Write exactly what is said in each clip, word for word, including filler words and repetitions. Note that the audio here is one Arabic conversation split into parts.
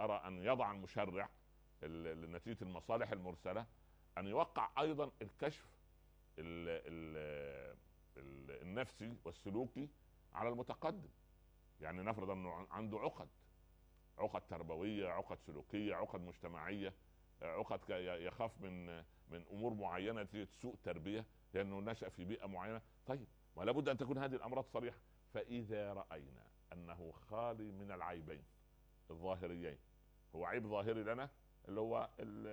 ارى ان يضع المشرع لنتيجه المصالح المرسله ان يوقع ايضا الكشف ال ال ال النفسي والسلوكي على المتقدم. يعني نفرض انه عنده عقد، عقد تربويه، عقد سلوكيه، عقد مجتمعيه، عقد يخاف من من امور معينه نتيجه سوء تربيه لانه نشا في بيئه معينه. طيب ما لابد ان تكون هذه الامراض صريحه. فاذا راينا انه خالي من العيبين الظاهريين، هو عيب ظاهري لنا اللي هو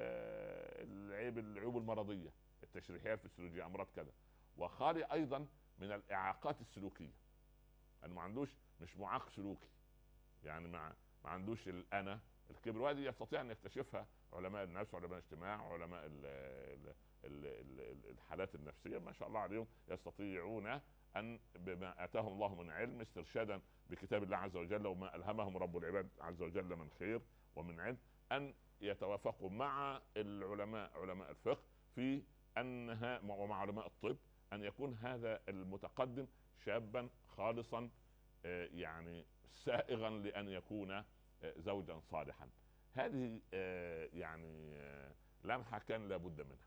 العيب العيوب المرضيه التشريحيه الفسيولوجيه امراض كذا، وخالي ايضا من الاعاقات السلوكيه، انه ما عندوش مش معاق سلوكي، يعني ما ما عندوش الانا الكبر، وهذه يستطيع ان يكتشفها علماء النفس وعلماء الاجتماع وعلماء ال ال ال الحالات النفسيه ما شاء الله عليهم، يستطيعون ان بما اتاهم الله من علم استرشادا بكتاب الله عز وجل وما الهمهم رب العباد عز وجل من خير ومن علم، ان يتوافقوا مع العلماء علماء الفقه في انها ومع علماء الطب ان يكون هذا المتقدم شابا خالصا يعني سائغا لان يكون زوجا صالحا. هذه يعني لمحه كان لابد منها.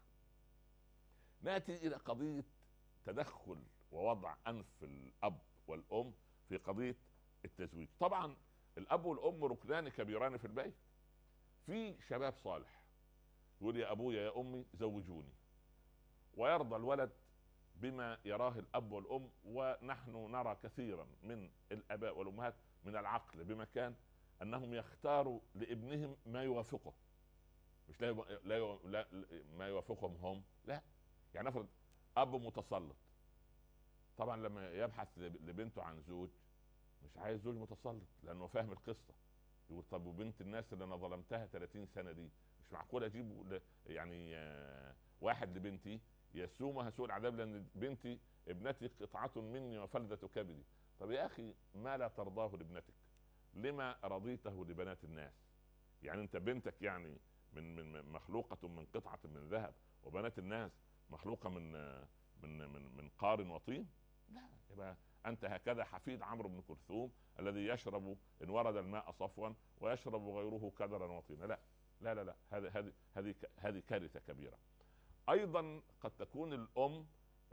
ناتي الى قضيه تدخل ووضع انف الاب والام في قضيه التزويج. طبعا الاب والام ركنان كبيران في البيت. في شباب صالح يقول يا ابويا يا امي زوجوني، ويرضى الولد بما يراه الاب والام، ونحن نرى كثيرا من الاباء والامهات من العقل بمكان انهم يختاروا لابنهم ما يوافقه، مش لا, لا, لا ما يوافقهم هم، لا. يعني نفرض اب متسلط، طبعا لما يبحث لبنته عن زوج مش عايز زوج متسلط لانه فاهم القصه. يقول طب وبنت الناس اللي انا ظلمتها ثلاثين سنه دي مش معقول اجيب يعني واحد لبنتي يسومها سوء العذاب لان بنتي ابنتي قطعه مني وفلذة كبدي. طب يا اخي ما لا ترضاه لابنتك لما رضيته لبنات الناس؟ يعني انت بنتك يعني من من مخلوقه من قطعه من ذهب، وبنات الناس مخلوقه من من من من قار وطين؟ لا. يبقى انت هكذا حفيد عمرو بن كلثوم الذي يشرب ان ورد الماء صفوا ويشرب غيره كدرا وطينا. لا لا لا لا، هذه هذه هذه هذه كارثه كبيره. ايضا قد تكون الام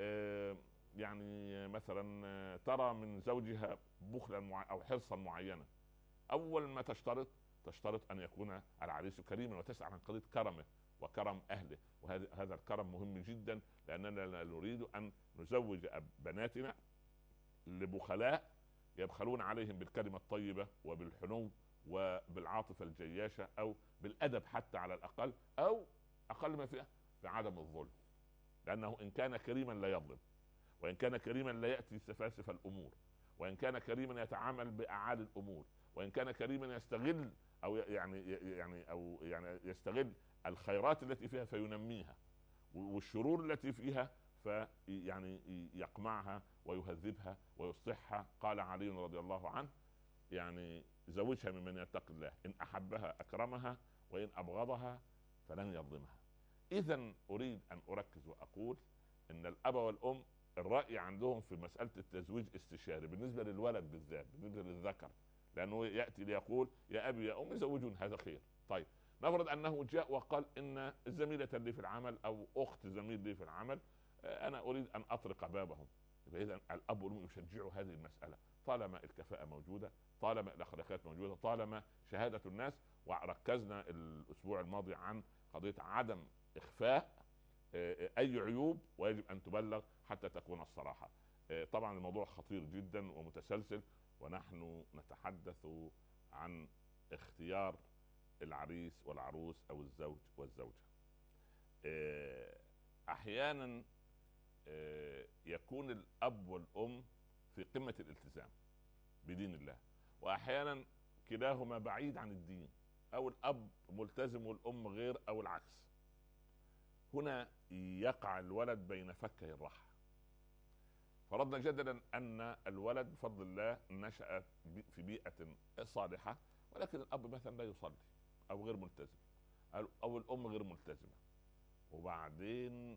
يعني مثلا ترى من زوجها بخلا او حرصا معينه، اول ما تشترط تشترط ان يكون العريس كريما وتسعى عن قضيه كرمه وكرم اهله، وهذا هذا الكرم مهم جدا لاننا لا نريد ان نزوج بناتنا لبخلاء يبخلون عليهم بالكلمه الطيبه وبالحنو وبالعاطفه الجياشه او بالادب حتى على الاقل، او اقل ما فيها بعدم الظلم. لانه ان كان كريما لا يظلم، وان كان كريما لا ياتي سفاسف الامور، وان كان كريما يتعامل باعالي الامور، وان كان كريما يستغل او يعني يعني او يعني يستغل الخيرات التي فيها فينميها، والشرور التي فيها فيعني يقمعها ويهذبها ويصلحها. قال علي رضي الله عنه يعني زوجها ممن يتقي الله، ان احبها اكرمها وان ابغضها فلن يظلمها. اذا اريد ان اركز واقول ان الاب والام الراي عندهم في مساله التزويج استشاري بالنسبه للولد بالذات، بالنسبه للذكر، لانه ياتي ليقول يا ابي يا امي زوجون، هذا خير. طيب نفرض انه جاء وقال ان زميله لي في العمل او اخت زميل لي في العمل انا اريد ان اطرق بابهم، يبقى اذا الاب والام يشجعوا هذه المساله طالما الكفاءه موجوده، طالما الاخلاقيات موجوده، طالما شهاده الناس. وركزنا الاسبوع الماضي عن قضيه عدم اخفاء اي عيوب ويجب ان تبلغ حتى تكون الصراحه. طبعا الموضوع خطير جدا ومتسلسل، ونحن نتحدث عن اختيار العريس والعروس او الزوج والزوجه. احيانا يكون الاب والام في قمه الالتزام بدين الله، واحيانا كلاهما بعيد عن الدين، او الاب ملتزم والام غير او العكس. هنا يقع الولد بين فكي الرحى. فرضنا جدلا ان الولد بفضل الله نشأ في بيئة صالحة، ولكن الاب مثلا لا يصلي او غير ملتزم، او الام غير ملتزمة، وبعدين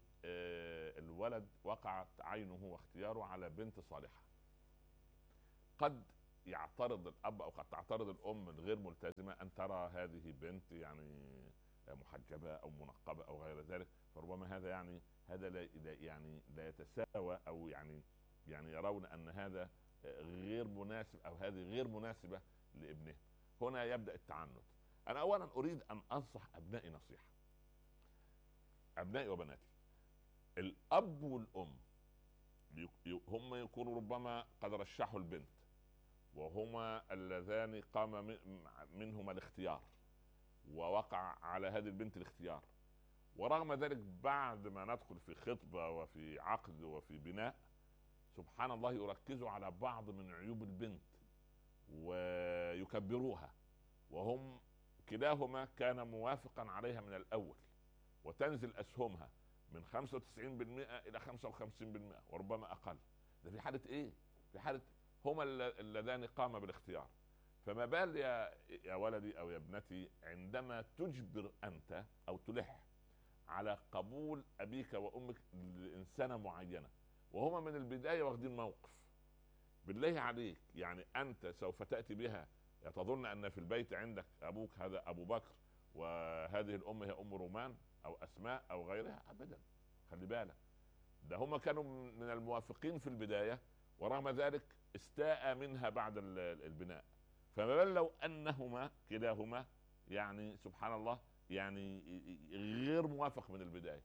الولد وقعت عينه واختياره على بنت صالحة. قد يعترض الاب او قد تعترض الام الغير ملتزمه ان ترى هذه بنت يعني محجبه او منقبه او غير ذلك، فربما هذا يعني هذا لا يعني لا يتساوى، او يعني يعني يرون ان هذا غير مناسب او هذه غير مناسبه لابنه. هنا يبدا التعنت. انا اولا اريد ان انصح ابنائي نصيحه، ابنائي وبناتي. الاب والام هم يكونوا ربما قد رشحوا البنت، وهما اللذان قام منهما الاختيار ووقع على هذه البنت الاختيار، ورغم ذلك بعد ما ندخل في خطبة وفي عقد وفي بناء، سبحان الله يركزوا على بعض من عيوب البنت ويكبروها، وهم كلاهما كان موافقا عليها من الأول، وتنزل أسهمها من خمسة وتسعين بالمئة إلى خمسة وخمسين بالمئة وربما أقل. ده في حالة إيه؟ في حالة هما اللذان قام بالاختيار. فما بال يا يا ولدي او يا ابنتي عندما تجبر انت او تلح على قبول ابيك وامك لانسانه معينه وهما من البدايه واخدين موقف. بالله عليك، يعني انت سوف تاتي بها تظن ان في البيت عندك ابوك هذا ابو بكر وهذه الام هي ام رومان او اسماء او غيرها؟ ابدا. خلي بالك، ده هما كانوا من الموافقين في البدايه، ورغم ذلك استاء منها بعد البناء. فما بال لو انهما كلاهما يعني سبحان الله يعني غير موافق من البدايه،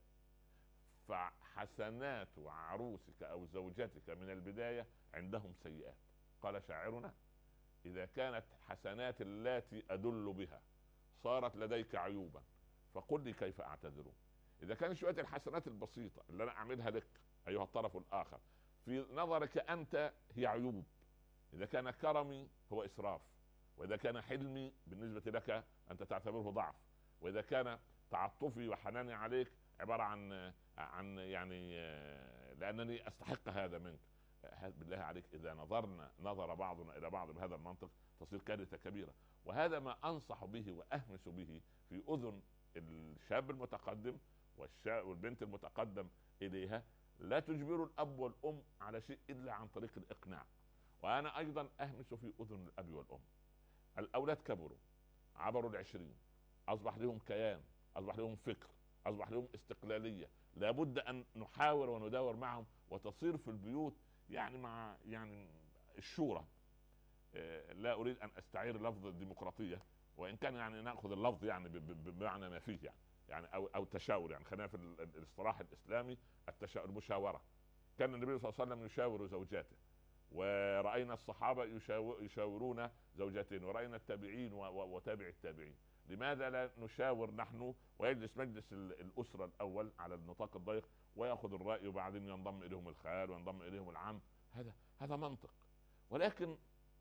فحسنات عروسك او زوجتك من البدايه عندهم سيئات. قال شاعرنا: اذا كانت حسنات اللاتي ادل بها صارت لديك عيوبا فقل لي كيف اعتذر. اذا كان شويه الحسنات البسيطه اللي انا اعملها لك ايها الطرف الاخر في نظرك انت هي عيوب، اذا كان كرمي هو اسراف، واذا كان حلمي بالنسبه لك انت تعتبره ضعف، واذا كان تعطفي وحناني عليك عباره عن عن يعني لانني استحق هذا منك. بالله عليك، اذا نظرنا نظر بعضنا الى بعض بهذا المنطق تصير كارثه كبيره. وهذا ما انصح به واهمس به في اذن الشاب المتقدم والبنت المتقدم اليها: لا تجبروا الاب والام على شيء الا عن طريق الاقناع. وانا ايضا اهمس في اذن الاب والام: الاولاد كبروا، عبروا العشرين، اصبح لهم كيان، اصبح لهم فكر، اصبح لهم استقلاليه. لابد ان نحاور ونداور معهم وتصير في البيوت يعني مع يعني الشورى. لا اريد ان استعير لفظ الديمقراطيه، وان كان يعني ناخذ اللفظ يعني بمعنى ما فيه يعني يعني او او تشاور، يعني خلينا في الاصطلاح الاسلامي التشاور، المشاوره. كان النبي صلى الله عليه وسلم يشاور زوجاته، ورأينا الصحابة يشاورون زوجاتين، ورأينا التابعين وتابع التابعين. لماذا لا نشاور نحن ويجلس مجلس الأسرة الأول على النطاق الضيق ويأخذ الرأي وبعدين ينضم إليهم الخال وينضم إليهم العم؟ هذا هذا منطق. ولكن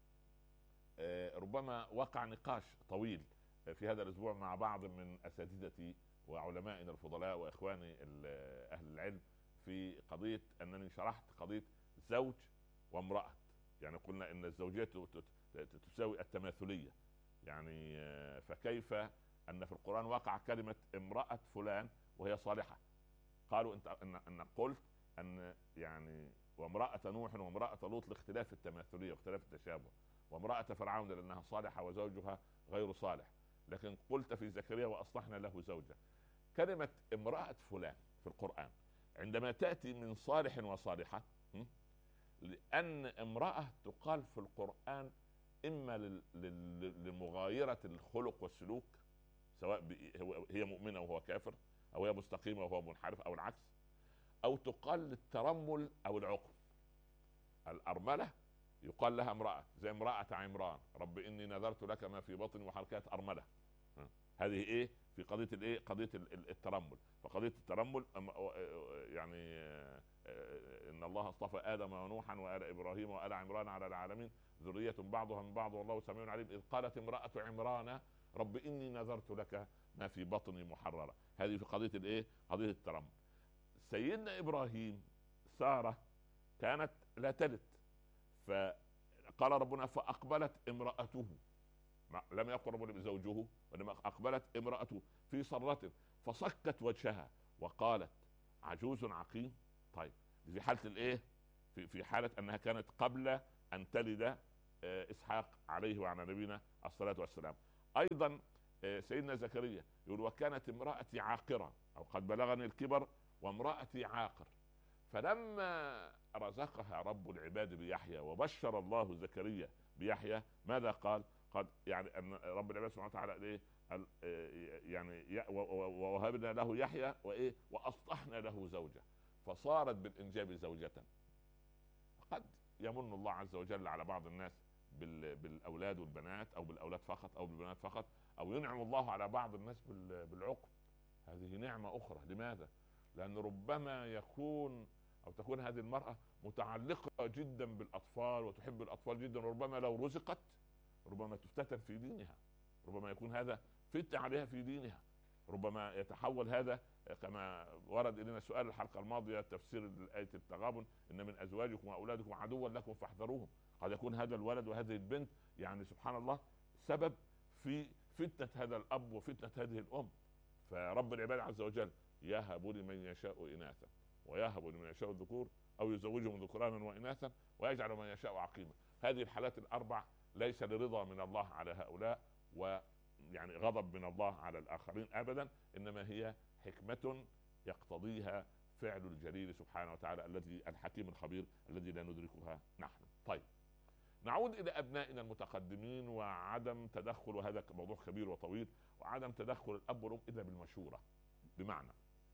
ربما وقع نقاش طويل في هذا الأسبوع مع بعض من أساتذتي وعلمائنا الفضلاء وإخواني أهل العلم في قضية أنني شرحت قضية زوج وامرأة. يعني قلنا ان الزوجية تساوي التماثلية، يعني فكيف ان في القرآن وقع كلمة امرأة فلان وهي صالحة؟ قالوا انت ان ان قلت ان يعني وامرأة نوح وامرأة لوط لاختلاف التماثلية واختلاف التشابه، وامرأة فرعون لانها صالحة وزوجها غير صالح، لكن قلت في زكريا واصلحنا له زوجة. كلمة امرأة فلان في القرآن عندما تأتي من صالح وصالحة، لأن امرأة تقال في القرآن إما لمغايرة الخلق والسلوك، سواء هي مؤمنة وهو كافر، أو هي مستقيمة وهو منحرف، أو العكس، أو تقال للترمل أو العقم. الأرملة يقال لها امرأة، زي امرأة عمران: رب إني نذرت لك ما في بطني وحركات أرملة. هذه إيه في قضية الإيه؟ قضية الترمل. فقضية الترمل يعني ان الله اصطفى ادم ونوحا وآل ابراهيم وآل عمران على العالمين ذرية بعضها من بعض والله سميع عليم، اذ قالت امرأة عمران رب اني نذرت لك ما في بطني محررة. هذه في قضية الايه؟ قضية الترمل. سيدنا ابراهيم سارة كانت لا تلد، فقال ربنا: فاقبلت امرأته، لم يقل ربنا زوجه وانما اقبلت امرأته في صرة فصكت وجهها وقالت: عجوز عقيم. طيب في حالة الايه؟ في في حالة انها كانت قبل ان تلد آه، اسحاق عليه وعلى نبينا الصلاه والسلام. ايضا آه، سيدنا زكريا يقول وكانت امرأتي عاقرة او قد بلغني الكبر وامرأتي عاقر. فلما رزقها رب العباد بيحيى وبشر الله زكريا بيحيى ماذا قال؟ قد يعني ان رب العباد سبحانه وتعالى ايه؟ قال إيه يعني ووهبنا له يحيى وايه؟ واصلحنا له زوجه فصارت بالانجاب زوجة. قد يمن الله عز وجل على بعض الناس بالاولاد والبنات او بالاولاد فقط او بالبنات فقط، او ينعم الله على بعض الناس بالعقم. هذه نعمة اخرى. لماذا؟ لان ربما يكون او تكون هذه المرأة متعلقة جدا بالاطفال وتحب الاطفال جدا، وربما لو رزقت ربما تفتتن في دينها، ربما يكون هذا فتنة عليها في دينها، ربما يتحول هذا كما ورد الينا سؤال الحلقه الماضيه تفسير ايه التغابن ان من ازواجكم واولادكم عدوا لكم فاحذروهم. قد يكون هذا الولد وهذه البنت يعني سبحان الله سبب في فتنه هذا الاب وفتنه هذه الام. فرب العباد عز وجل يهب لمن يشاء اناثا ويهب لمن يشاء الذكور او يزوجهم ذكرانا واناثا ويجعل من يشاء عقيما. هذه الحالات الاربع ليس لرضا من الله على هؤلاء ويعني غضب من الله على الاخرين ابدا، انما هي حكمة يقتضيها فعل الجليل سبحانه وتعالى الذي الحكيم الخبير الذي لا ندركها نحن. طيب نعود الى ابنائنا المتقدمين وعدم تدخل، وهذا موضوع كبير وطويل، وعدم تدخل الاب والام الا بالمشورة. بمعنى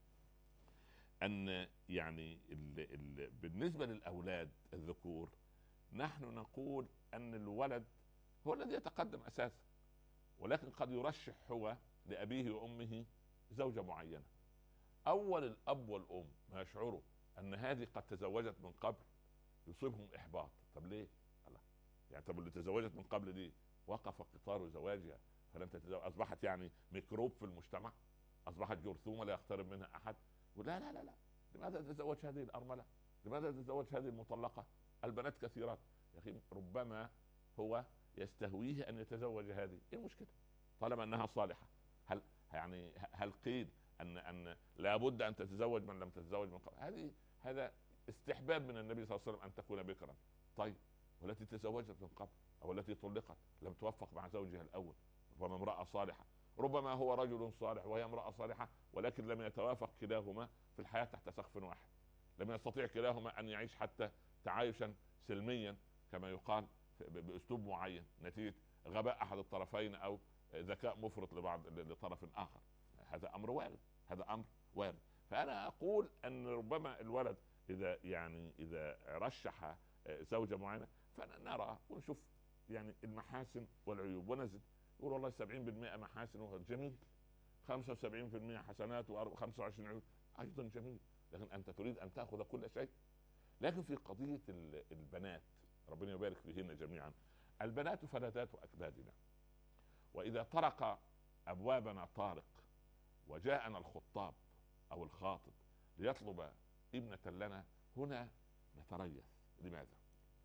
ان يعني ال ال بالنسبة للاولاد الذكور نحن نقول ان الولد هو الذي يتقدم اساسا، ولكن قد يرشح هو لابيه وامه زوجة معينة. اول الاب والام ما يشعروا ان هذه قد تزوجت من قبل يصيبهم احباط. طب ليه؟ الله. يعني طب اللي تزوجت من قبل دي وقف قطار زواجها فلم تتزوج، اصبحت يعني ميكروب في المجتمع، اصبحت جرثومة لا يقترب منها احد. لا لا لا لا، لماذا تتزوج هذه الارملة؟ لماذا تتزوج هذه المطلقة؟ البنات كثيرات يا اخي، ربما هو يستهويه ان يتزوج هذه، ايه المشكلة طالما انها صالحة؟ هل يعني هل قيل ان ان لابد ان تتزوج من لم تتزوج من قبل؟ هذه هذا استحباب من النبي صلى الله عليه وسلم ان تكون بكرا. طيب والتي تزوجت من قبل او التي طلقت لم توفق مع زوجها الاول، ربما امرأة صالحة، ربما هو رجل صالح وهي امرأة صالحة، ولكن لم يتوافق كلاهما في الحياة تحت سقف واحد، لم يستطيع كلاهما ان يعيش حتى تعايشا سلميا كما يقال باسلوب معين نتيجة غباء احد الطرفين او ذكاء مفرط لبعض لطرف اخر. هذا امر وارد، هذا امر وارد. فانا اقول ان ربما الولد اذا يعني اذا رشح زوجة معينة فنرى ونشوف يعني المحاسن والعيوب ونزل يقول والله سبعين بالمئة محاسن وهو جميل، خمسة وسبعين بالمئة حسنات وخمسة وعشرين عيوب ايضا جميل، لكن انت تريد ان تاخذ كل شيء. لكن في قضية البنات ربنا يبارك فيهن جميعا، البنات فلذات اكبادنا، واذا طرق ابوابنا طارق وجاءنا الخطاب او الخاطب ليطلب ابنة لنا، هنا نتريث. لماذا؟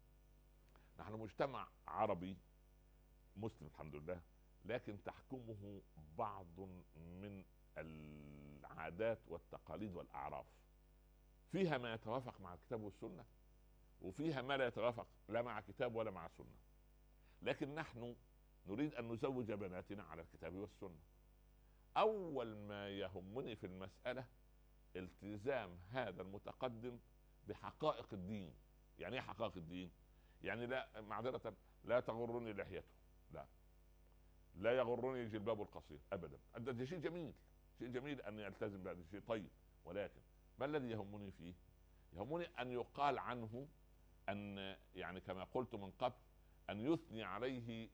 نحن مجتمع عربي مسلم الحمد لله، لكن تحكمه بعض من العادات والتقاليد والاعراف، فيها ما يتوافق مع الكتاب والسنة وفيها ما لا يتوافق لا مع كتاب ولا مع سنة. لكن نحن نريد ان نزوج بناتنا على الكتاب والسنة. اول ما يهمني في المسألة التزام هذا المتقدم بحقائق الدين. يعني ايه حقائق الدين؟ يعني لا معذرة لا تغرني لحيته، لا لا يغرني جلبابه القصير ابدا، ده شيء جميل، شيء جميل ان يلتزم بهذا الشيء طيب، ولكن ما الذي يهمني فيه؟ يهمني ان يقال عنه ان يعني كما قلت من قبل ان يثني عليه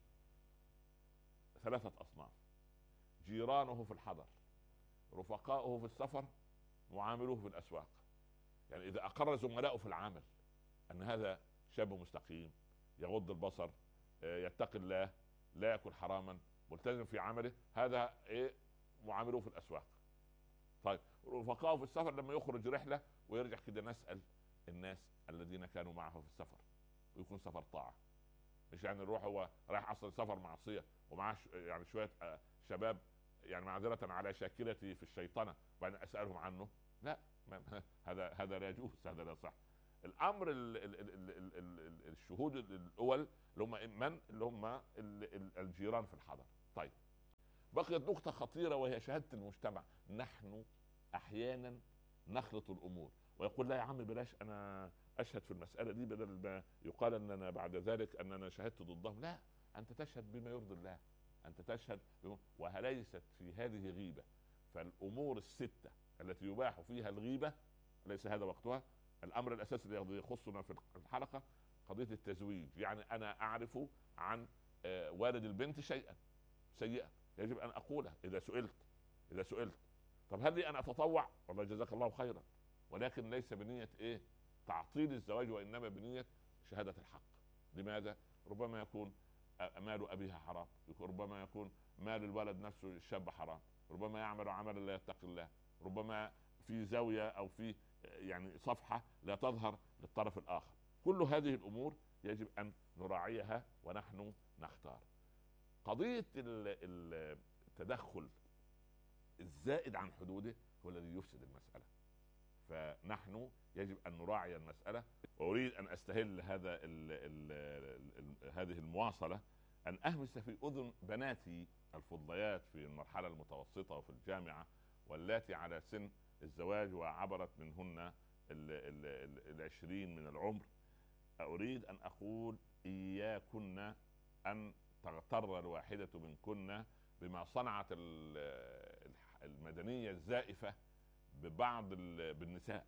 ثلاثة اصناف: جيرانه في الحضر، رفقاؤه في السفر، معاملوه في الاسواق. يعني اذا اقر زملاؤه في العمل ان هذا شاب مستقيم يغض البصر يتقي الله لا يأكل حراما ملتزم في عمله، هذا ايه معاملوه في الاسواق. طيب رفقاؤه في السفر لما يخرج رحلة ويرجع كده نسأل الناس الذين كانوا معه في السفر، ويكون سفر طاعة، مش يعني نروح هو رايح اصلا سفر معصية ومعاه يعني شوية شباب يعني معذرة على شاكلتي في الشيطنة وبعدين اسألهم عنه، لا هذا هذا لا يجوز، هذا لا صح. الامر ال ال ال ال ال ال ال الشهود الاول اللي هم من اللي هم ال- ال- الجيران في الحضر. طيب، بقيت نقطة خطيرة وهي شهادة المجتمع. نحن أحيانا نخلط الأمور ويقول لا يا عم بلاش أنا أشهد في المسألة دي بدل ما يقال أننا بعد ذلك أننا شهدت ضدهم. لا، أنت تشهد بما يرضي الله، أنت تشهد بما... وليست في هذه غيبة. فالأمور الستة التي يباح فيها الغيبة ليس هذا وقتها. الأمر الأساسي الذي يخصنا في الحلقة قضية التزويج. يعني أنا أعرف عن آه، والد البنت شيئا سيئا، يجب ان اقولها اذا سئلت. اذا سئلت طب هل لي ان اتطوع؟ والله جزاك الله خيرا، ولكن ليس بنيه ايه تعطيل الزواج، وانما بنيه شهاده الحق. لماذا؟ ربما يكون مال ابيها حرام، ربما يكون مال الولد نفسه الشاب حرام، ربما يعمل عملا لا يتقي الله، ربما في زاويه او في يعني صفحه لا تظهر للطرف الاخر. كل هذه الامور يجب ان نراعيها ونحن نختار. قضية التدخل الزائد عن حدوده هو الذي يفسد المسألة. فنحن يجب أن نراعي المسألة. وأريد أن أستهل هذا ال ال ال هذه المواصلة أن أهمس في أذن بناتي الفضليات في المرحلة المتوسطة وفي الجامعة، واللاتي على سن الزواج وعبرت منهن ال ال ال العشرين من العمر. أريد أن أقول إياكن أن تغتر الواحدة منكن بما صنعت المدنية الزائفة ببعض بالنساء،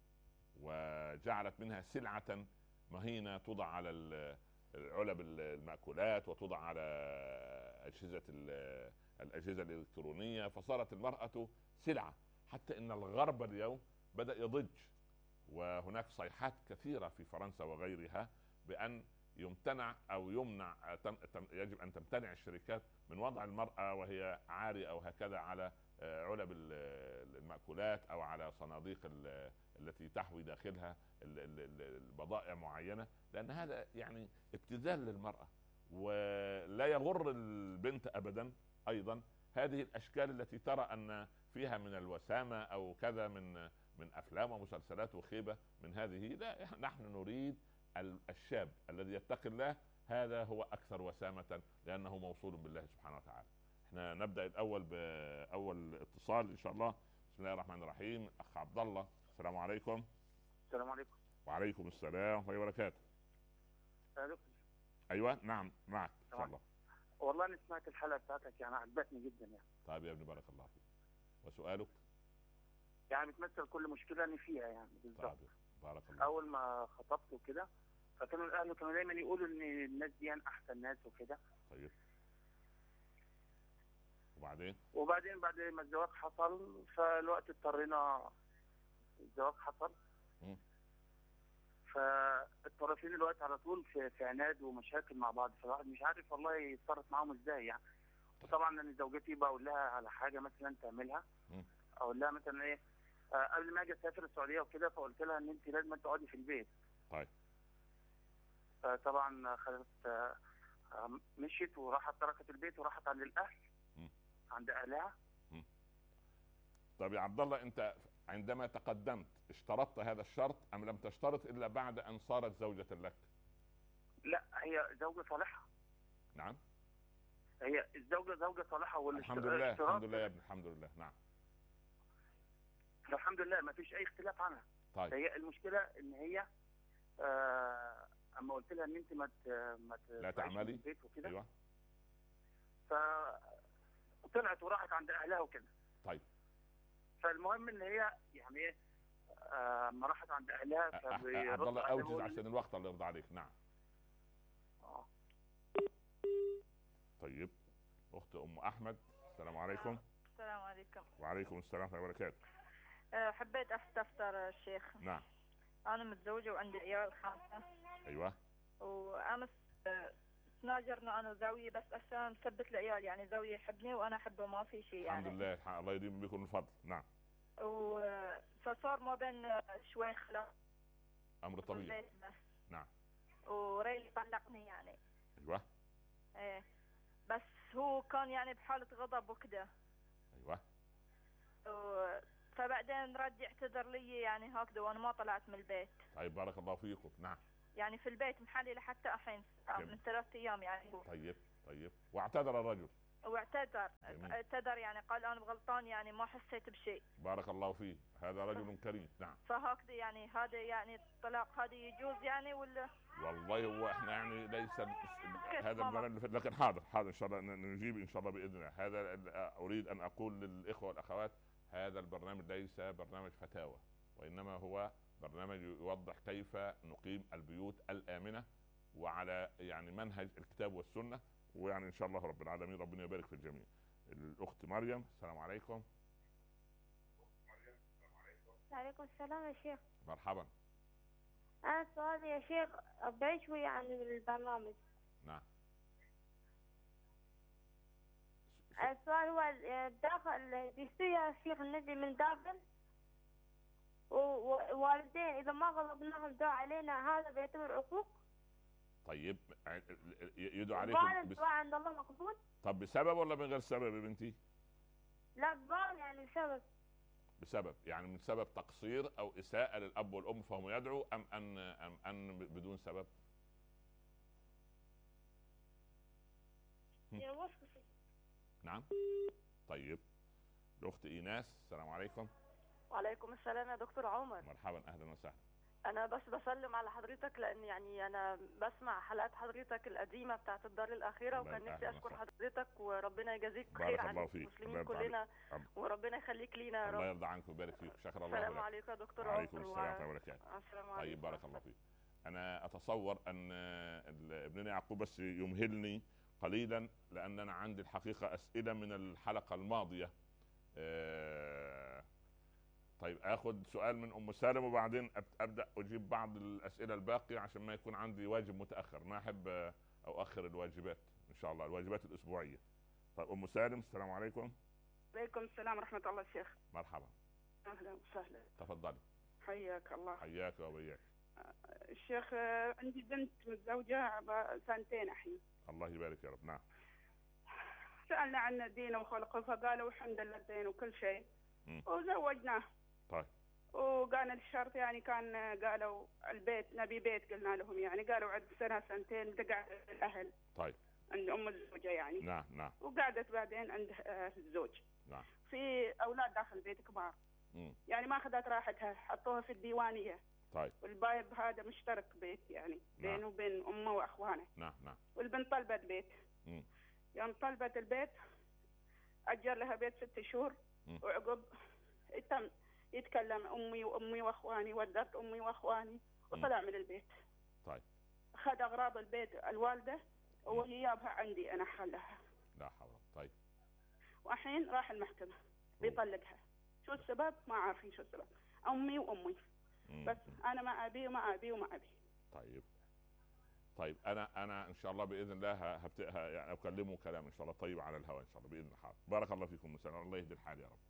وجعلت منها سلعة مهينة توضع على علب المأكولات وتوضع على أجهزة الأجهزة الإلكترونية، فصارت المرأة سلعة. حتى إن الغرب اليوم بدأ يضج، وهناك صيحات كثيرة في فرنسا وغيرها بأن يمتنع او يمنع، يجب ان تمتنع الشركات من وضع المرأة وهي عارية او هكذا على علب المأكولات او على صناديق التي تحوي داخلها البضائع معينة، لان هذا يعني ابتذال للمرأة. ولا يغر البنت ابدا ايضا هذه الاشكال التي ترى ان فيها من الوسامة او كذا من من افلام ومسلسلات وخيبة من هذه. لا، نحن نريد الشاب الذي يتقي الله، هذا هو اكثر وسامة لانه موصول بالله سبحانه وتعالى. احنا نبدا الاول باول اتصال ان شاء الله. بسم الله الرحمن الرحيم. اخ عبد الله، السلام عليكم. السلام عليكم. وعليكم السلام ورحمه الله وبركاته. ايوه نعم معك ان شاء الله. والله انا سمعت الحلقه بتاعتك يعني عجبتني جدا يعني. طيب يا ابني بارك الله فيك. وسؤالك؟ يعني بتمثل كل مشكله انا فيها يعني بالظبط. طيب بارك الله. اول ما خطبت وكده فكانوا الاهل كانوا دايما يقولوا ان الناس دي احسن ناس وكده. طيب وبعدين؟ وبعدين بعد ما الزواج حصل فالوقت اضطرينا، الزواج حصل م. فالطرفين الوقت على طول في, في عناد ومشاكل مع بعض، فالواحد مش عارف والله يتصرف معاهم ازاي يعني. وطبعا انا زوجتي بقول لها على حاجه مثلا تعملها، م. اقول لها مثلا ايه آه قبل ما اجي اسافر السعوديه وكده، فقلت لها ان انت لازم تقعدي في البيت. طيب فطبعا خدت آه مشيت وراحت تركت البيت وراحت عند الاهل م. عند اهلها. م. طيب يا عبد الله، انت عندما تقدمت اشترطت هذا الشرط ام لم تشترط الا بعد ان صارت زوجة لك؟ لا، هي زوجة صالحة. نعم، هي الزوجة زوجة صالحة. الحمد لله الحمد لله يا ابني الحمد لله. نعم الحمد لله ما فيش اي اختلاف عنها. طيب هي المشكلة ان هي آه اما قلت لها ان انت ما ما لا تعملي البيت وكده، ايوه، فطلعت وراحت عند اهلها وكده. طيب فالمهم ان هي يعني ايه اما آه راحت عند اهلها عبد الله اوجز عشان الوقت الله يرضى عليك. نعم اه طيب اخت ام احمد، السلام عليكم. السلام عليكم. وعليكم السلام ورحمه الله وبركاته. أه حبيت استفسر الشيخ. نعم. انا متزوجه وعندي عيال خمسه. ايوه. وامس تناجرنا انا وزوجي بس عشان نثبت العيال، يعني زوجي يحبني وانا احبه ما في شيء يعني. الحمد لله الله يديم بكم الفضل. نعم. و فصار ما بين شوي خلاف. امر طبيعي. نعم. وريلي طلقني يعني. ايوه. ايه بس هو كان يعني بحالة غضب وكده. ايوه. و... فبعدين رد يعتذر لي يعني هكذا وانا ما طلعت من البيت. طيب بارك الله فيكم. نعم. يعني في البيت محلي لحتى الحين من ثلاث ايام يعني. طيب طيب واعتذر الرجل؟ واعتذر اعتذر يعني قال انا بغلطان يعني ما حسيت بشيء. بارك الله فيه، هذا رجل كريم. نعم. فهكذا يعني هذا يعني الطلاق هذا يجوز يعني ولا؟ والله هو احنا يعني ليس هذا البرنامج، لكن حاضر حاضر ان شاء الله نجيب ان شاء الله باذن الله. هذا اريد ان اقول للاخوه والاخوات، هذا البرنامج ليس برنامج فتاوى، وانما هو برنامج يوضح كيف نقيم البيوت الامنه وعلى يعني منهج الكتاب والسنه، ويعني ان شاء الله رب العالمين ربنا يبارك في الجميع. الاخت مريم، السلام عليكم. وعليكم السلام يا شيخ. مرحبا. أنا سؤالي يا شيخ بعيد شوية عن البرنامج. نعم. السؤال هو داخل بيصير يا شيخ النبي من داخل ووالدين إذا ما غضبناهم دعوا علينا، هذا بيعتبر عقوق؟ طيب يدعو عليكم بس عند الله مقبول؟ طب بسبب ولا من غير سبب يا بنتي؟ لا بقى يعني بسبب. بسبب يعني من سبب تقصير او اساءة للاب والام فهم يدعوا، ام ان ام ان بدون سبب؟ نعم. طيب الاخت ايناس، السلام عليكم. وعليكم السلام يا دكتور عمر. مرحبا، اهلا وسهلا. انا بس بسلم على حضرتك لان يعني انا بسمع حلقات حضرتك القديمه بتاعت الدار الاخيره، وكان نفسي اشكر حضرتك وربنا يجازيك خير عن المسلمين كلنا، وربنا يخليك لينا يا رب. الله يرضى عنك ويبارك فيك. شكرا الله. السلام عليكم يا دكتور عمر. وعليكم السلام ورحمه الله وبركاته. السلام عليكم. طيب بارك الله فيك. انا اتصور ان ابننا يعقوب بس يمهلني قليلا، لان انا عندي الحقيقه اسئله من الحلقه الماضيه. أه طيب اخذ سؤال من ام سالم وبعدين ابدا اجيب بعض الاسئله الباقيه عشان ما يكون عندي واجب متاخر، ما احب اؤخر الواجبات ان شاء الله، الواجبات الاسبوعيه. طيب ام سالم، السلام عليكم. وعليكم السلام ورحمه الله الشيخ. مرحبا. اهلا وسهلا. تفضلي. حياك الله. حياك وبياك. الشيخ عندي بنت متزوجه سنتين الحين. الله يبارك يا رب. نعم. سالنا عن دينه وخلقه فقالوا الحمد لله الدين وكل شيء وزوجناه. طيب. وكان الشرط يعني كان قالوا البيت نبي بيت، قلنا لهم يعني قالوا عد سنه سنتين تقعد الاهل. طيب. عند ام الزوجه يعني. نعم نعم. وقعدت بعدين عند الزوج. نعم. في اولاد داخل البيت كبار. مم. يعني ما اخذت راحتها، حطوها في الديوانيه. طيب. والبايب هذا مشترك بيت يعني بينه نعم. وبين امه واخوانه. نعم نعم. والبنت طلبت بيت. مم. يوم طلبت البيت اجر لها بيت ست شهور. مم. وعقب تم يتكلم امي وامي واخواني، ودرت امي واخواني وطلع من البيت. طيب. اخذ اغراض البيت الوالده وهي جابها عندي انا حلها. لا حول. طيب. والحين راح المحكمه بيطلقها. شو السبب؟ ما عارفين شو السبب. امي وامي. مم. بس انا ما ابي وما ابي وما ابي. طيب. طيب انا انا ان شاء الله باذن الله هبتها يعني اكلمه كلام ان شاء الله طيب على الهواء ان شاء الله باذن الله. حاضر. بارك الله فيكم مساء، الله يهدي الحال يا رب.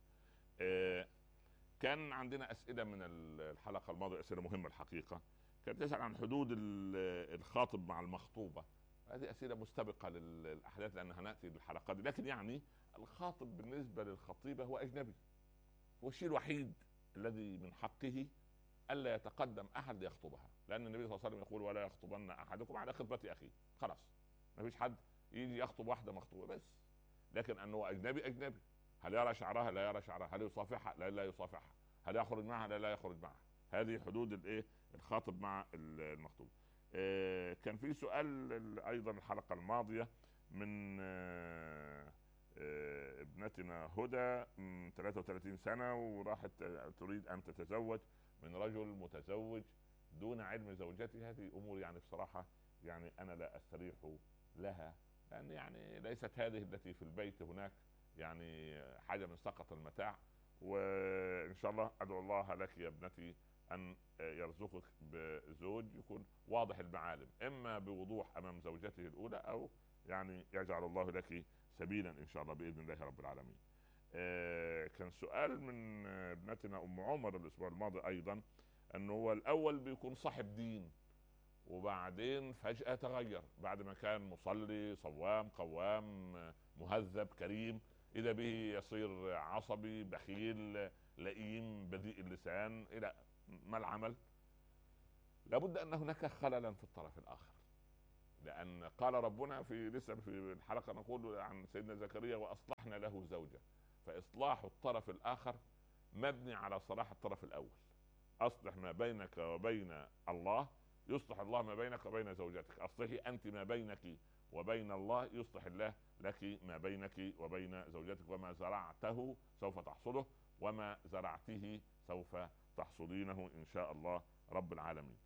آه كان عندنا اسئله من الحلقه الماضيه، اسئله مهمه الحقيقه. كانت تسال عن حدود الخاطب مع المخطوبه. هذه اسئله مستبقه للاحداث لانها ناتي بالحلقات دي، لكن يعني الخاطب بالنسبه للخطيبه هو اجنبي، هو الشيء الوحيد الذي من حقه الا يتقدم احد ليخطبها، لان النبي صلى الله عليه وسلم يقول ولا يخطبن احدكم على خطبه اخيه. خلاص ما فيش حد يجي يخطب واحده مخطوبه بس، لكن انه اجنبي اجنبي. هل يرى شعرها؟ لا يرى شعرها. هل يصافحها؟ لا لا يصافحها. هل يخرج معها؟ لا لا يخرج معها. هذه حدود الايه الخاطب مع المخطوب. آه كان في سؤال ايضا الحلقه الماضيه من آه آه ابنتنا هدى ثلاثة وثلاثين سنه وراحت تريد ان تتزوج من رجل متزوج دون علم زوجته. هذه امور يعني بصراحه يعني انا لا استريح لها، لان يعني ليست هذه التي في البيت، هناك يعني حاجه من سقط المتاع. وان شاء الله ادعو الله لك يا ابنتي ان يرزقك بزوج يكون واضح المعالم، اما بوضوح امام زوجته الاولى او يعني يجعل الله لك سبيلا ان شاء الله باذن الله رب العالمين. آه كان سؤال من ابنتنا ام عمر الاسبوع الماضي ايضا، انه هو الاول بيكون صاحب دين وبعدين فجأة تغير، بعد ما كان مصلي صوام قوام مهذب كريم، اذا به يصير عصبي بخيل لئيم بذيء اللسان الى ما العمل؟ لابد ان هناك خللا في الطرف الاخر، لان قال ربنا في لسه في الحلقه نقول عن سيدنا زكريا واصلحنا له زوجه، فاصلاح الطرف الاخر مبني على صلاح الطرف الاول. اصلح ما بينك وبين الله يصلح الله ما بينك وبين زوجتك، اصلحي انت ما بينك وبين الله يصلح الله لك ما بينك وبين زوجتك، وما زرعته سوف تحصده وما زرعته سوف تحصدينه ان شاء الله رب العالمين.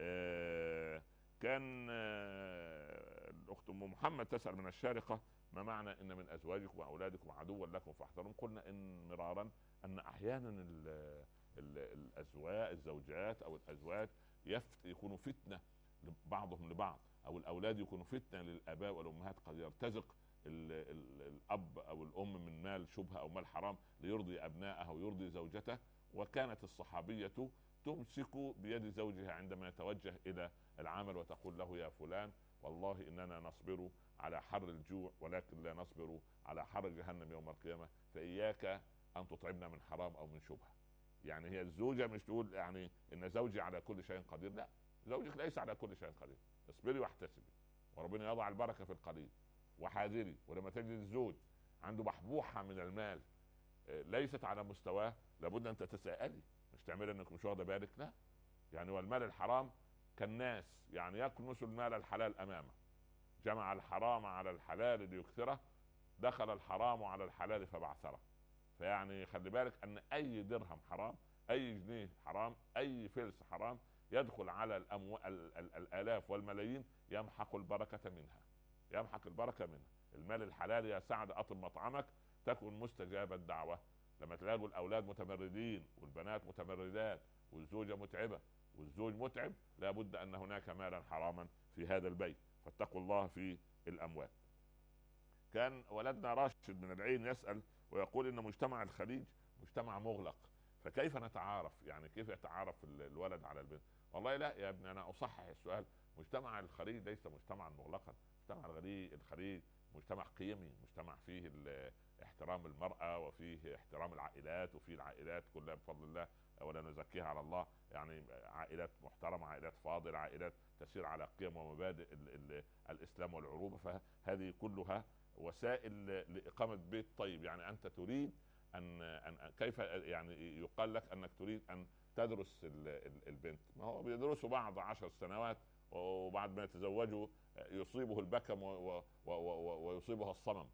آه كان آه الاخت ام محمد تسال من الشارقه ما معنى ان من ازواجكم واولادكم عدوا لكم فاحذرهم؟ قلنا ان مرارا ان احيانا ال ال الازواج الزوجات او الازواج يكونوا فتنه بعضهم لبعض، او الاولاد يكونوا فتنه للاباء والامهات، قد يرتزق ال ال الاب او الام من مال شبهه او مال حرام ليرضي ابنائه ويرضي زوجته. وكانت الصحابيه تمسك بيد زوجها عندما يتوجه الى العمل وتقول له يا فلان والله اننا نصبر على حر الجوع ولكن لا نصبر على حر جهنم يوم القيامه، فاياك ان تطعمنا من حرام او من شبهه. يعني هي الزوجه مش تقول يعني ان زوجي على كل شيء قدير، لا، زوجك ليس على كل شيء قدير، اصبري واحتسبي وربنا يضع البركه في القليل، وحاذري. ولما تجد الزوج عنده بحبوحه من المال ليست على مستواه لابد ان تتساءلي، مش تعملي انك مش واخده بالك، لا. يعني والمال الحرام كالناس يعني يكنس المال الحلال امامه، جمع الحرام على الحلال ليكثره، دخل الحرام على الحلال فبعثره. فيعني خلي بالك ان اي درهم حرام، اي جنيه حرام، اي فلس حرام يدخل على الأمو... ال... ال... الالاف والملايين يمحق البركه منها، يمحق البركه منها. المال الحلال يا سعد اطب مطعمك تكن مستجاب الدعوه. لما تلاقوا الاولاد متمردين والبنات متمردات والزوجه متعبه والزوج متعب، لابد ان هناك مالا حراما في هذا البيت، فاتقوا الله في الاموال. كان ولدنا راشد من العين يسال ويقول ان مجتمع الخليج مجتمع مغلق، فكيف نتعارف؟ يعني كيف يتعارف الولد على البنت؟ والله لا يا ابني، انا اصحح السؤال. مجتمع الخليج ليس مجتمعا مغلقا، مجتمع الخليج مجتمع قيمي، مجتمع فيه احترام المرأة وفيه احترام العائلات، وفيه العائلات كلها بفضل الله ولا نزكيها على الله، يعني عائلات محترمة، عائلات فاضلة، عائلات تسير على قيم ومبادئ ال ال الإسلام والعروبة. فهذه كلها وسائل لإقامة بيت طيب. يعني أنت تريد أن, أن كيف يعني يقال لك أنك تريد أن تدرس البنت؟ ما هو بيدرسوا بعض عشر سنوات وبعد ما يتزوجوا يصيبه البكم ويصيبها الصمم.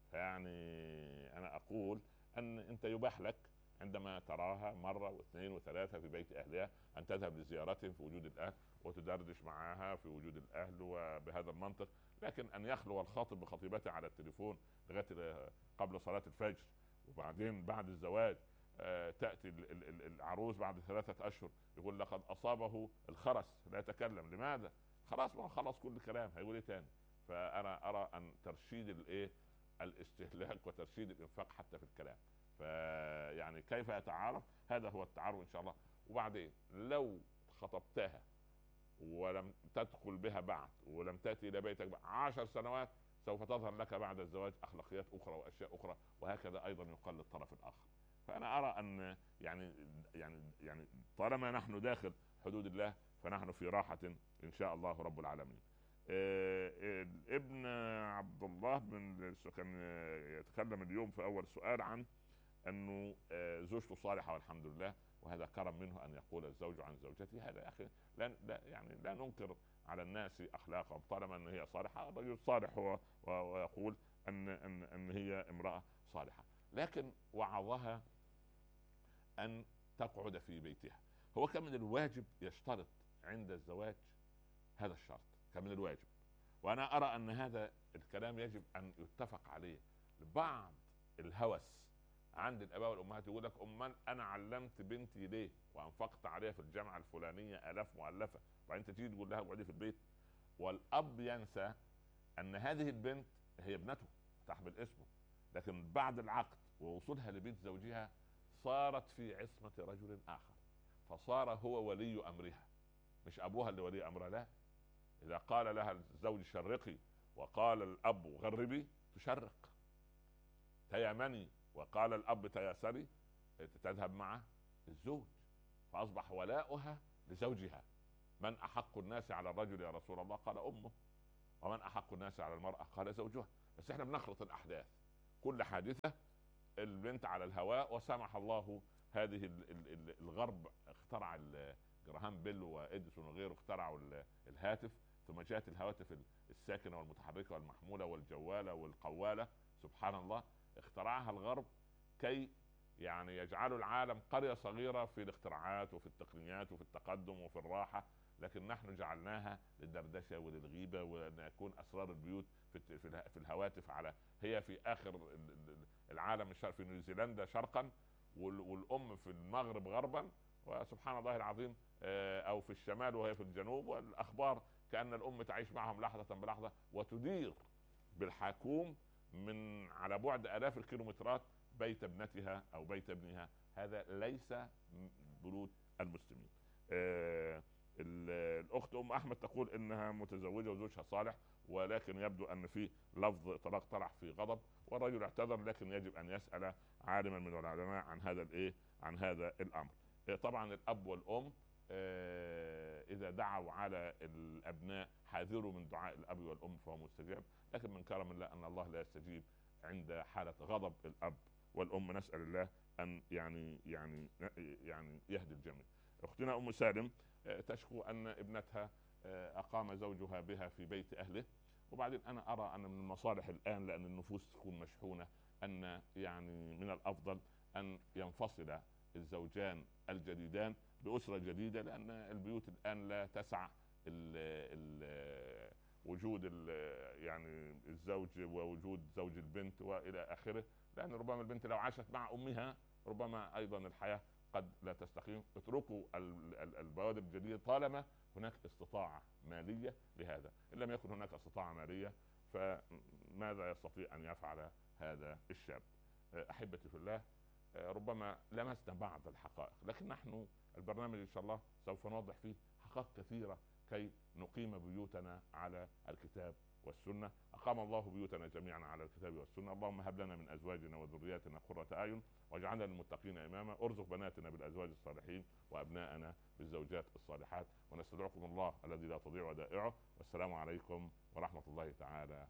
فيعني أنا أقول أن أنت يباح لك عندما تراها مرة واثنين وثلاثة في بيت أهلها أن تذهب لزيارتهم في وجود الأهل وتدردش معها في وجود الأهل وبهذا المنطق. لكن أن يخلو الخاطب بخطيبته على التليفون لغاية قبل صلاة الفجر، وبعدين بعد الزواج تأتي العروس بعد ثلاثة أشهر يقول لقد أصابه الخرس لا يتكلم، لماذا؟ خلاص ما خلص كل كلام، هيقول ايه تاني؟ فأنا أرى أن ترشيد الايه الاستهلاك وترشيد الإنفاق حتى في الكلام. فيعني كيف يتعارف؟ هذا هو التعارف إن شاء الله. وبعدين لو خطبتها ولم تدخل بها بعد ولم تأتي إلى بيتك بعد عشر سنوات سوف تظهر لك بعد الزواج أخلاقيات أخرى وأشياء أخرى، وهكذا أيضا يقال للطرف الآخر. فأنا أرى أن يعني يعني يعني طالما نحن داخل حدود الله فنحن في راحة إن شاء الله رب العالمين. ابن عبد الله من كان يتكلم اليوم في أول سؤال عن أنه زوجته صالحة والحمد لله، وهذا كرم منه أن يقول الزوج عن زوجته. هذا يا أخي لا, لا يعني لا ننكر على الناس أخلاقهم طالما أن هي صالحة. الرجل صالح هو ويقول أن أن أن هي امرأة صالحة، لكن وعظها أن تقعد في بيتها. هو كان من الواجب يشترط عند الزواج هذا الشرط، كان من الواجب. وأنا أرى أن هذا الكلام يجب أن يتفق عليه. بعض الهوس عند الآباء والأمهات يقول لك أمال أنا علمت بنتي ليه وأنفقت عليها في الجامعة الفلانية آلاف مؤلفة، وبعدين تيجي تقول لها اقعدي في البيت. والأب ينسى أن هذه البنت هي ابنته تحمل اسمه، لكن بعد العقد ووصولها لبيت زوجها صارت في عصمة رجل آخر، فصار هو ولي أمرها، مش أبوها اللي ولي أمرها. لا، إذا قال لها الزوج شرقي وقال الأب غربي تشرق، تيمني وقال الأب تياسري تذهب مع الزوج، فاصبح ولاؤها لزوجها. من احق الناس على الرجل يا رسول الله؟ قال امه. ومن احق الناس على المراه؟ قال زوجها. بس احنا بنخلط الاحداث، كل حادثه البنت على الهواء، وسمح الله هذه الغرب اخترع جراهام بيل واديسون وغيره، اخترعوا الهاتف، ثم جاءت الهواتف الساكنه والمتحركه والمحموله والجواله والقواله، سبحان الله، اخترعها الغرب كي يعني يجعلوا العالم قريه صغيره في الاختراعات وفي التقنيات وفي التقدم وفي الراحه، لكن نحن جعلناها للدردشه وللغيبه، وان يكون اسرار البيوت في في الهواتف، على هي في اخر العالم الشرقي في نيوزيلندا شرقا، والام في المغرب غربا، وسبحان الله العظيم او في الشمال وهي في الجنوب، والاخبار كأن الام تعيش معهم لحظه بلحظه، وتدير بالحاكوم من على بعد الاف الكيلومترات بيت ابنتها او بيت ابنها. هذا ليس بيوت المسلمين. آه الاخت ام احمد تقول انها متزوجه وزوجها صالح، ولكن يبدو ان في لفظ طلاق طرح في غضب، والرجل اعتذر، لكن يجب ان يسال عالما من العلماء عن هذا الايه عن هذا الامر. آه طبعا الاب والام آه اذا دعوا على الابناء حاذروا من دعاء الاب والام فهو مستجاب، لكن من كرم الله ان الله لا يستجيب عند حاله غضب الاب والام. نسال الله ان يعني يعني يعني يهدي الجميع. اختنا ام سالم تشكو ان ابنتها اقام زوجها بها في بيت اهله، وبعدين انا ارى ان من المصالح الان، لان النفوس تكون مشحونه، ان يعني من الافضل ان ينفصل الزوجان الجديدان باسره جديده، لان البيوت الان لا تسع ال ال وجود ال يعني الزوج ووجود زوج البنت والى اخره، لان ربما البنت لو عاشت مع امها ربما ايضا الحياه قد لا تستقيم. اتركوا البوادر الجديده طالما هناك استطاعه ماليه لهذا، ان لم يكن هناك استطاعه ماليه فماذا يستطيع ان يفعل هذا الشاب؟ احبتي في الله، ربما لمسنا بعض الحقائق، لكن نحن البرنامج ان شاء الله سوف نوضح فيه حقائق كثيره كي نقيم بيوتنا على الكتاب والسنه. اقام الله بيوتنا جميعا على الكتاب والسنه. اللهم هب لنا من ازواجنا وذرياتنا قرة اعين واجعلنا للمتقين اماما، ارزق بناتنا بالازواج الصالحين وابناءنا بالزوجات الصالحات، ونستودعكم الله الذي لا تضيع ودائعه، والسلام عليكم ورحمه الله تعالى